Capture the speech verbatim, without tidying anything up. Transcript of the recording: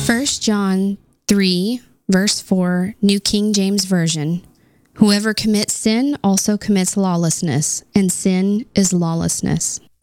First John three, verse four, New King James Version. Whoever commits sin also commits lawlessness, and sin is lawlessness.